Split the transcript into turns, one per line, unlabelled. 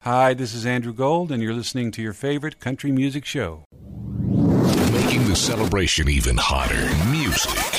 Hi, this is Andrew Gold, and you're listening to your favorite country music show.
Making the celebration even hotter. Music